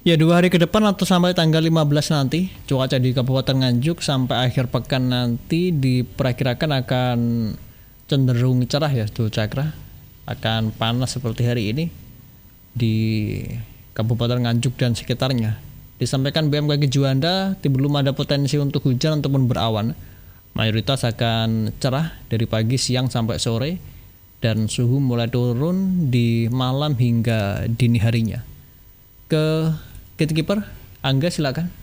Ya 2 hari ke depan atau sampai tanggal 15 nanti cuaca di Kabupaten Nganjuk sampai akhir pekan nanti diperkirakan akan cenderung cerah ya tuh Cakra. Akan panas seperti hari ini di Kabupaten Nganjuk dan sekitarnya. Disampaikan BMKG Juanda belum ada potensi untuk hujan ataupun berawan. Mayoritas akan cerah dari pagi, siang sampai sore dan suhu mulai turun di malam hingga dini harinya. Ke Gatekeeper, Angga silakan.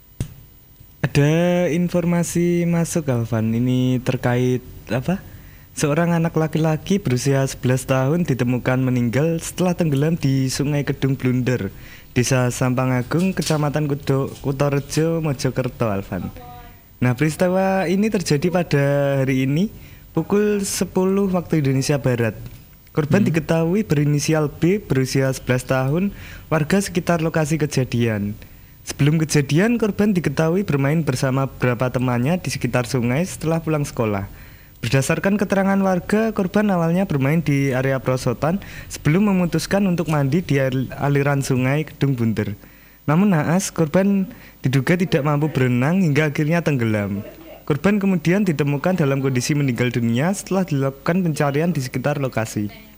Ada informasi masuk Alvan, ini terkait seorang anak laki-laki berusia 11 tahun ditemukan meninggal setelah tenggelam di Sungai Kedung Blunder, Desa Sampangagung, Kecamatan Kutorejo, Mojokerto Alvan. Nah, peristiwa ini terjadi pada hari ini pukul 10 waktu Indonesia Barat. Korban diketahui berinisial B, berusia 11 tahun, warga sekitar lokasi kejadian. Sebelum kejadian, korban diketahui bermain bersama beberapa temannya di sekitar sungai setelah pulang sekolah. Berdasarkan keterangan warga, korban awalnya bermain di area perosotan sebelum memutuskan untuk mandi di aliran sungai Kedung Bunter. Namun naas, korban diduga tidak mampu berenang hingga akhirnya tenggelam. Korban kemudian ditemukan dalam kondisi meninggal dunia setelah dilakukan pencarian di sekitar lokasi.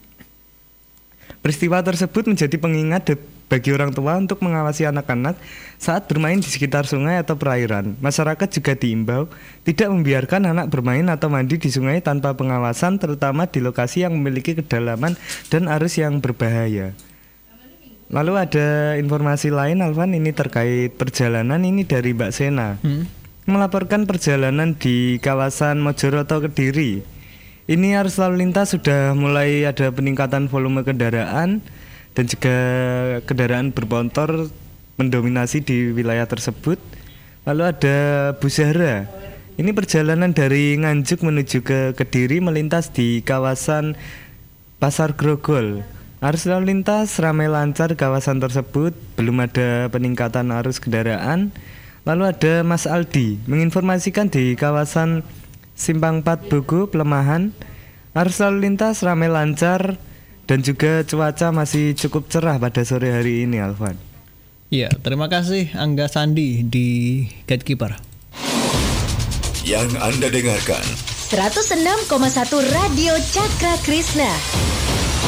Peristiwa tersebut menjadi pengingat bagi orang tua untuk mengawasi anak-anak saat bermain di sekitar sungai atau perairan. Masyarakat juga diimbau tidak membiarkan anak bermain atau mandi di sungai tanpa pengawasan, terutama di lokasi yang memiliki kedalaman dan arus yang berbahaya. Lalu ada informasi lain, Alvan, ini terkait perjalanan ini dari Mbak Sena. Melaporkan perjalanan di kawasan Mojoroto Kediri. Ini arus lalu lintas sudah mulai ada peningkatan volume kendaraan dan juga kendaraan bermotor mendominasi di wilayah tersebut. Lalu ada Busara. Ini perjalanan dari Nganjuk menuju ke Kediri melintas di kawasan Pasar Grogol. Arus lalu lintas ramai lancar kawasan tersebut, belum ada peningkatan arus kendaraan. Lalu ada Mas Aldi menginformasikan di kawasan Simpang 4 Bogo Pelemahan, arus lalu lintas ramai lancar dan juga cuaca masih cukup cerah pada sore hari ini, Alvan. Iya, terima kasih Angga Sandi di Gatekeeper. Yang Anda dengarkan 106,1 Radio Cakra Krishna.